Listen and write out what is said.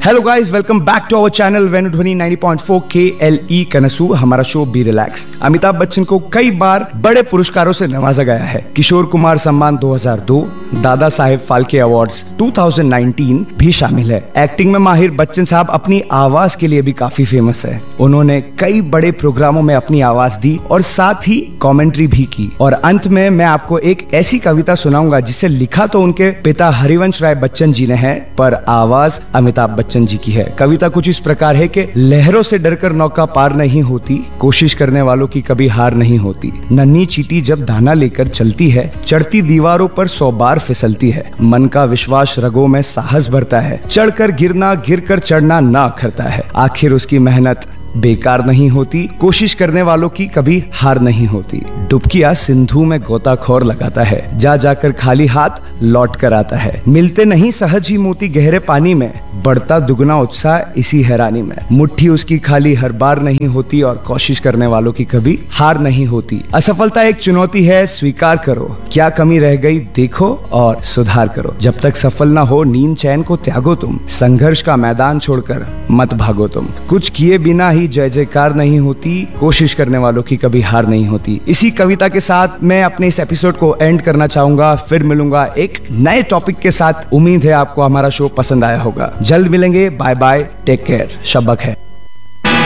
Hello guys, welcome back to our channel वेणुध्वनि 90.4 KLE कनसू। हमारा show be relax. Amitabh Bachchan को कई बार बड़े पुरस्कारों से नवाजा गया है। किशोर कुमार सम्मान 2002, दादा साहेब फाल्के अवार्ड्स 2019 भी शामिल है। एक्टिंग में माहिर बच्चन साहब अपनी आवाज के लिए भी काफी फेमस है। उन्होंने कई बड़े प्रोग्रामों में अपनी आवाज दी और साथ ही कमेंट्री भी की। और अंत में मैं आपको एक ऐसी कविता सुनाऊंगा जिसे लिखा तो उनके पिता हरिवंश राय बच्चन जी ने है, पर आवाज अमिताभ बच्चन जी की है। कविता कुछ इस प्रकार है कि लहरों से डरकर नौका पार नहीं होती, कोशिश करने वालों की कभी हार नहीं होती। नन्ही चींटी जब दाना लेकर चलती है, चढ़ती दीवारों पर 100 बार फिसलती है। मन का विश्वास रगों में साहस भरता है, चढ़कर गिरना गिरकर चढ़ना ना अखरता है। आखिर उसकी मेहनत बेकार नहीं होती, कोशिश करने वालों की कभी हार नहीं होती। डुबकिया सिंधु में गोताखोर लगाता है, जा जाकर खाली हाथ लौट कर आता है। मिलते नहीं सहज ही मोती गहरे पानी में, बढ़ता दुगना उत्साह इसी हैरानी में। मुट्ठी उसकी खाली हर बार नहीं होती और कोशिश करने वालों की कभी हार नहीं होती। असफलता एक चुनौती है, स्वीकार करो। क्या कमी रह गई देखो और सुधार करो। जब तक सफल ना हो नींद चैन को त्यागो तुम, संघर्ष का मैदान छोड़कर मत भागो तुम। कुछ किए बिना ही जय जयकार नहीं होती, कोशिश करने वालों की कभी हार नहीं होती। इसी कविता के साथ मैं अपने इस एपिसोड को एंड करना चाहूंगा। फिर मिलूंगा एक नए टॉपिक के साथ। उम्मीद है आपको हमारा शो पसंद आया होगा। जल्द मिलेंगे। बाय बाय, टेक केयर, शब्बा खैर।